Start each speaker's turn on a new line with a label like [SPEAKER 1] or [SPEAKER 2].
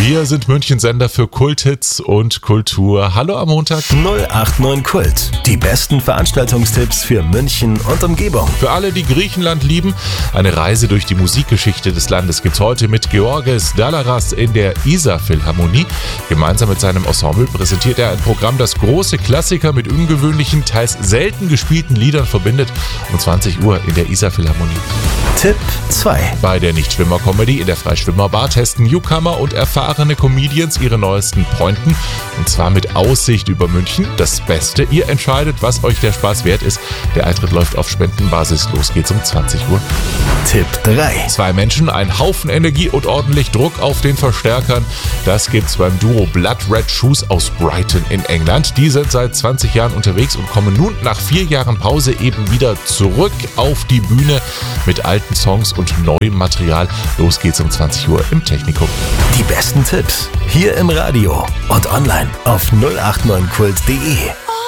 [SPEAKER 1] Wir sind München-Sender für Kulthits und Kultur. Hallo am Montag.
[SPEAKER 2] 089 Kult. Die besten Veranstaltungstipps für München und Umgebung.
[SPEAKER 1] Für alle, die Griechenland lieben, eine Reise durch die Musikgeschichte des Landes gibt's heute mit Georges Dalaras in der Isar-Philharmonie. Gemeinsam mit seinem Ensemble präsentiert er ein Programm, das große Klassiker mit ungewöhnlichen, teils selten gespielten Liedern verbindet. Um 20 Uhr in der Isar-Philharmonie.
[SPEAKER 2] Tipp 2.
[SPEAKER 1] Bei der Nichtschwimmer-Comedy in der Freischwimmerbar testen Newcomer und erfahrene Comedians ihre neuesten Pointen. Und zwar mit Aussicht über München. Das Beste, ihr entscheidet, was euch der Spaß wert ist. Der Eintritt läuft auf Spendenbasis. Los geht's um 20 Uhr.
[SPEAKER 2] Tipp 3.
[SPEAKER 1] 2 Menschen, ein Haufen Energie und ordentlich Druck auf den Verstärkern. Das gibt's beim Duo Blood Red Shoes aus Brighton in England. Die sind seit 20 Jahren unterwegs und kommen nun nach 4 Jahren Pause eben wieder zurück auf die Bühne mit alten Songs und neuem Material. Los geht's um 20 Uhr im Technikum.
[SPEAKER 2] Die besten Tipps hier im Radio und online auf 089kult.de.